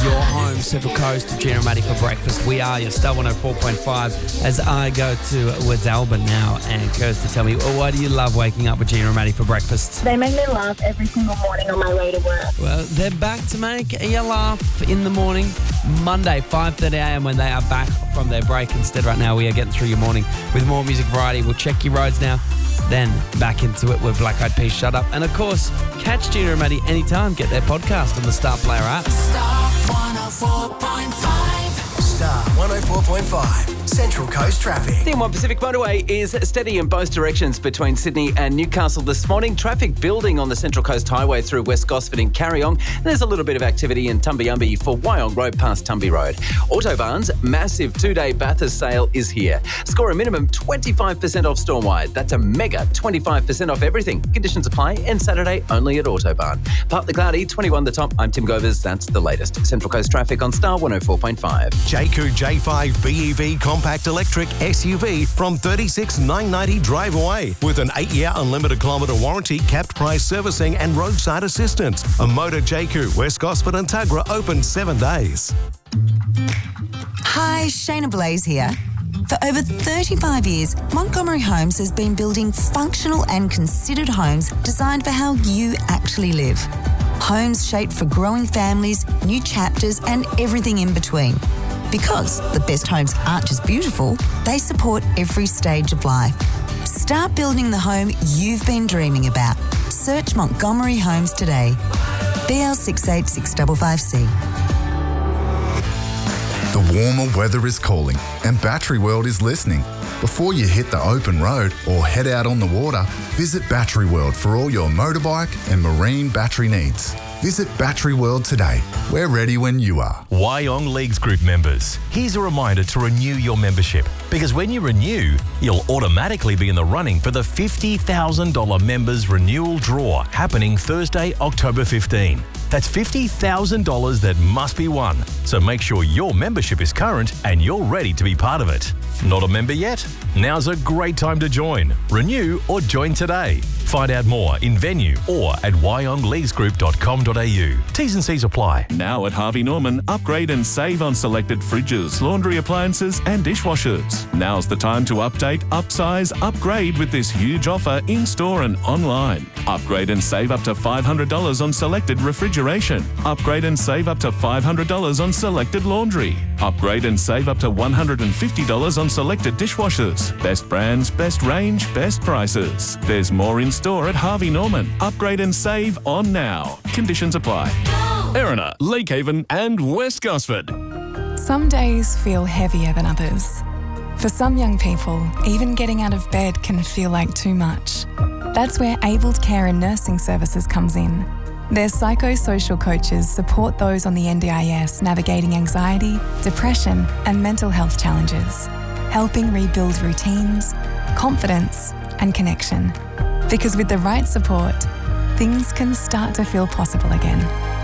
your home, Central Coast, Gina and Maddie for breakfast. We are your Star 104.5 as I go to Woods Albert now. And Kirsty, tell me, why do you love waking up with Gina and Maddie for breakfast? They make me laugh every single morning on my way to work. Well, they're back to make you laugh in the morning, Monday, 5:30am when they are back from their break. Instead, right now, we are getting through your morning with more music variety. We'll check your roads now. Then back into it with Black Eyed Peas, Shut Up. And of course, catch Gina and Maddie anytime. Get their podcast on the Star Player app. Star 104.5. Star 104.5. Central Coast traffic. The M1 Pacific Motorway is steady in both directions between Sydney and Newcastle this morning. Traffic building on the Central Coast Highway through West Gosford and Carryong. There's a little bit of activity in Tumbyumby for Wyong Road past Tumby Road. Autobarn's massive 2-day Bathurst sale is here. Score a minimum 25% off storm-wide. That's a mega 25% off everything. Conditions apply and Saturday only at Autobarn. Partly cloudy, 21 the top. I'm Tim Govers. That's the latest. Central Coast traffic on Star 104.5. Jayco J5 BEV Compact Electric SUV from $36,990 drive away with an 8-year unlimited kilometre warranty, capped price servicing and roadside assistance. A Motor Jayco, West Gosford and Tuggerah open 7 days. Hi, Shayna Blaze here. For over 35 years, Montgomery Homes has been building functional and considered homes designed for how you actually live. Homes shaped for growing families, new chapters and everything in between. Because the best homes aren't just beautiful, they support every stage of life. Start building the home you've been dreaming about. Search Montgomery Homes today. BL68655C. The warmer weather is calling and Battery World is listening. Before you hit the open road or head out on the water, visit Battery World for all your motorbike and marine battery needs. Visit Battery World today. We're ready when you are. Wyong Leagues Group members, here's a reminder to renew your membership. Because when you renew, you'll automatically be in the running for the $50,000 members renewal draw happening Thursday, October 15. That's $50,000 that must be won. So make sure your membership is current and you're ready to be part of it. Not a member yet? Now's a great time to join. Renew or join today. Find out more in venue or at wyongleaguesgroup.com.au. T's and C's apply. Now at Harvey Norman, upgrade and save on selected fridges, laundry appliances and dishwashers. Now's the time to update, upsize, upgrade with this huge offer in-store and online. Upgrade and save up to $500 on selected refrigeration. Upgrade and save up to $500 on selected laundry. Upgrade and save up to $150 on selected dishwashers. Best brands, best range, best prices. There's more in store at Harvey Norman. Upgrade and save on now. Conditions apply. Erina, Lakehaven and West Gosford. Some days feel heavier than others. For some young people, even getting out of bed can feel like too much. That's where Abled Care and Nursing Services comes in. Their psychosocial coaches support those on the NDIS navigating anxiety, depression and mental health challenges, helping rebuild routines, confidence and connection. Because with the right support, things can start to feel possible again.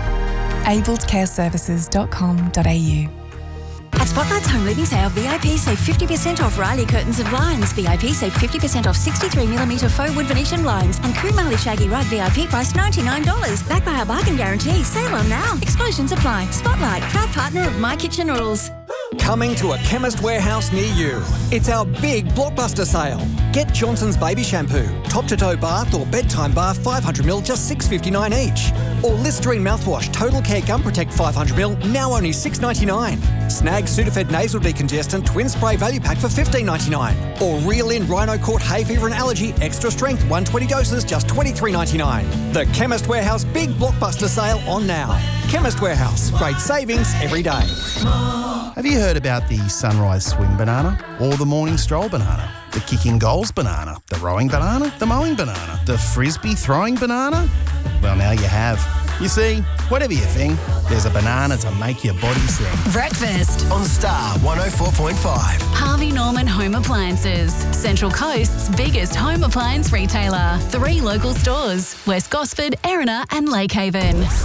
abledcareservices.com.au. At Spotlight's Home Living Sale, VIP save 50% off Riley Curtains and Blinds. VIP save 50% off 63mm faux wood Venetian blinds. And Kumali Shaggy Rug VIP price $99. Backed by our bargain guarantee. Sale on now. Exclusions apply. Spotlight, proud partner of My Kitchen Rules. Coming to a Chemist Warehouse near you. It's our big blockbuster sale. Get Johnson's Baby Shampoo, top-to-toe bath or bedtime bath 500ml, just $6.59 each. Or Listerine mouthwash, Total Care Gum Protect 500ml, now only $6.99. Snag Sudafed Nasal Decongestant Twin Spray Value Pack for $15.99. Or Reel In Rhino Court Hay Fever and Allergy Extra Strength 120 doses, just $23.99. The Chemist Warehouse big blockbuster sale on now. Chemist Warehouse, great savings every day. Have you heard about the sunrise swing banana or the morning stroll banana? The kicking goals banana, the rowing banana, the mowing banana, the frisbee throwing banana? Well, now you have. You see, whatever you think, there's a banana to make your body sing. Breakfast on Star 104.5. Harvey Norman Home Appliances, Central Coast's biggest home appliance retailer. 3 local stores, West Gosford, Erina and Lakehaven.